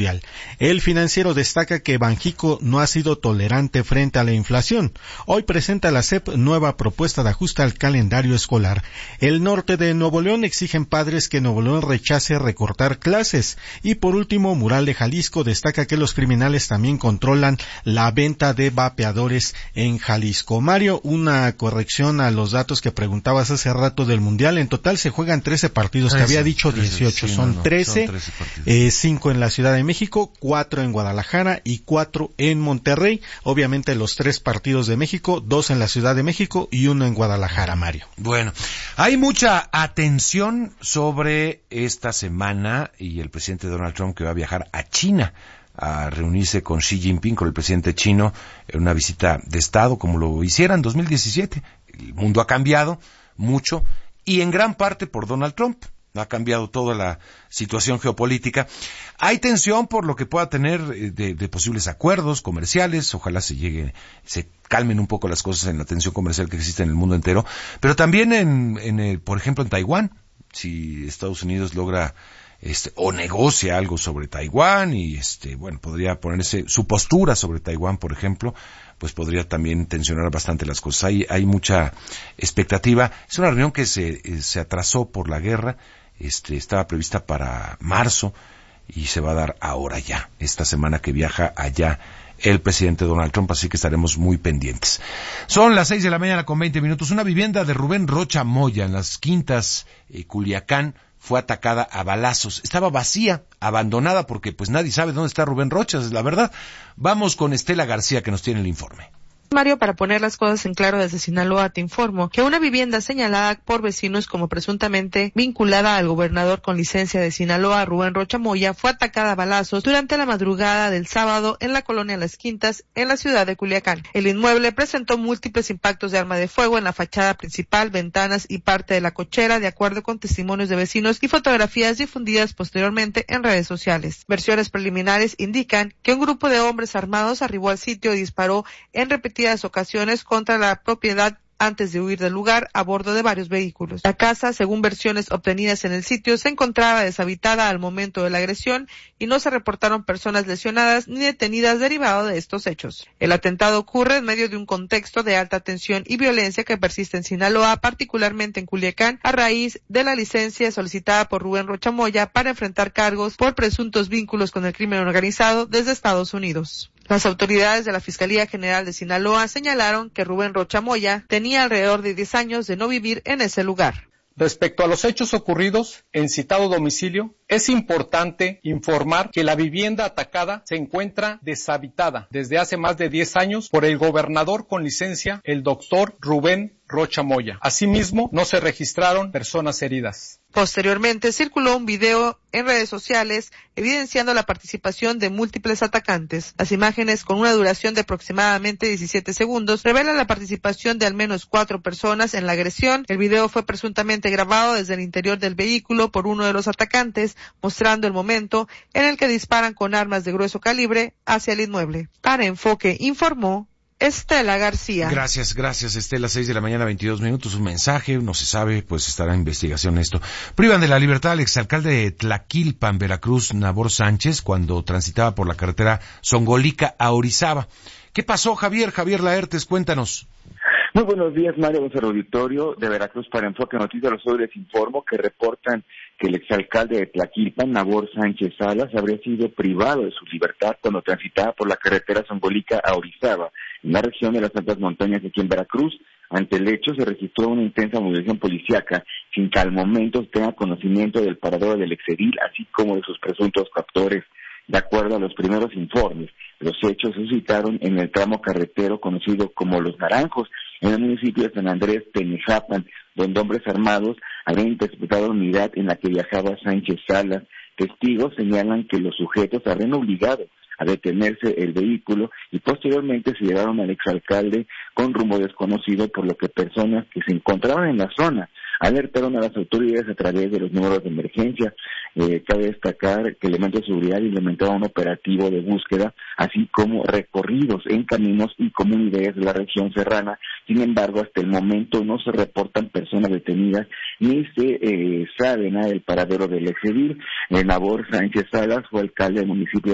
mundial. El Financiero destaca que Banjico no ha sido tolerante frente a la inflación. Hoy presenta la SEP nueva propuesta de ajuste al calendario escolar. El norte de Nuevo León exigen padres que Nuevo León rechace recortar clases. Y por último, Mural de Jalisco destaca que los criminales también controlan la venta de vapeadores en Jalisco. Mario, una corrección a los datos que preguntabas hace rato del mundial. En total se juegan 13 partidos, te había dicho 18, sí, son 13, 5 en la Ciudad de México, 4 en Guadalajara y 4 en Monterrey. Obviamente los 3 partidos de México, 2 en la Ciudad de México y 1 en Guadalajara, Mario. Bueno, hay mucha atención sobre esta semana y el presidente Donald Trump que va a viajar a China a reunirse con Xi Jinping, con el presidente chino, en una visita de Estado, como lo hiciera en 2017. El mundo ha cambiado mucho, y en gran parte por Donald Trump. Ha cambiado toda la situación geopolítica. Hay tensión por lo que pueda tener de posibles acuerdos comerciales. Ojalá se calmen un poco las cosas en la tensión comercial que existe en el mundo entero. Pero también por ejemplo, en Taiwán. Si Estados Unidos logra o negocia algo sobre Taiwán y podría ponerse su postura sobre Taiwán, por ejemplo, pues podría también tensionar bastante las cosas. Hay mucha expectativa. Es una reunión que se atrasó por la guerra. Estaba prevista para marzo y se va a dar ahora ya, esta semana que viaja allá el presidente Donald Trump, así que estaremos muy pendientes. Son las 6:20 a.m. Una vivienda de Rubén Rocha Moya en las Quintas, Culiacán, fue atacada a balazos. Estaba vacía, abandonada, porque pues nadie sabe dónde está Rubén Rocha, es la verdad. Vamos con Estela García, que nos tiene el informe. Mario, para poner las cosas en claro, desde Sinaloa te informo que una vivienda señalada por vecinos como presuntamente vinculada al gobernador con licencia de Sinaloa, Rubén Rocha Moya, fue atacada a balazos durante la madrugada del sábado en la colonia Las Quintas, en la ciudad de Culiacán. El inmueble presentó múltiples impactos de arma de fuego en la fachada principal, ventanas y parte de la cochera, de acuerdo con testimonios de vecinos y fotografías difundidas posteriormente en redes sociales. Versiones preliminares indican que un grupo de hombres armados arribó al sitio y disparó en repetidas ocasiones contra la propiedad antes de huir del lugar a bordo de varios vehículos. La casa, según versiones obtenidas en el sitio, se encontraba deshabitada al momento de la agresión y no se reportaron personas lesionadas ni detenidas derivado de estos hechos. El atentado ocurre en medio de un contexto de alta tensión y violencia que persiste en Sinaloa, particularmente en Culiacán, a raíz de la licencia solicitada por Rubén Rocha Moya para enfrentar cargos por presuntos vínculos con el crimen organizado desde Estados Unidos. Las autoridades de la Fiscalía General de Sinaloa señalaron que Rubén Rocha Moya tenía alrededor de 10 años de no vivir en ese lugar. Respecto a los hechos ocurridos en citado domicilio, es importante informar que la vivienda atacada se encuentra deshabitada desde hace más de 10 años por el gobernador con licencia, el doctor Rubén Rocha Moya. Asimismo, no se registraron personas heridas. Posteriormente circuló un video en redes sociales evidenciando la participación de múltiples atacantes. Las imágenes, con una duración de aproximadamente 17 segundos, revelan la participación de al menos 4 personas en la agresión. El video fue presuntamente grabado desde el interior del vehículo por uno de los atacantes, mostrando el momento en el que disparan con armas de grueso calibre hacia el inmueble. Para Enfoque informó Estela García. Gracias, Estela. 6:22 a.m. Un mensaje, no se sabe, pues estará en investigación esto. Privan de la libertad al exalcalde de Tlaquilpan, Veracruz, Nabor Sánchez, cuando transitaba por la carretera Zongolica a Orizaba. ¿Qué pasó, Javier Laertes? Cuéntanos. Muy buenos días, Mario, al auditorio de Veracruz para Enfoque Noticias. Hoy les informo que reportan que el exalcalde de Tlaquilpan, Nabor Sánchez Salas, habría sido privado de su libertad cuando transitaba por la carretera Zongolica a Orizaba, en la región de las altas montañas de aquí en Veracruz. Ante el hecho se registró una intensa movilización policíaca sin que al momento se tenga conocimiento del paradero del exedil, así como de sus presuntos captores. De acuerdo a los primeros informes, los hechos se suscitaron en el tramo carretero conocido como Los Naranjos, en el municipio de San Andrés Tenejapan, donde hombres armados habían interceptado la unidad en la que viajaba Sánchez Salas. Testigos señalan que los sujetos habrían obligado a detenerse el vehículo y posteriormente se llevaron al exalcalde con rumbo desconocido, por lo que personas que se encontraban en la zona alertaron a las autoridades a través de los números de emergencia. Cabe destacar que elementos de seguridad implementaban un operativo de búsqueda, así como recorridos en caminos y comunidades de la región serrana. Sin embargo, hasta el momento no se reportan personas detenidas ni se sabe nada del paradero del exedil. Nabor Sánchez Salas fue alcalde del municipio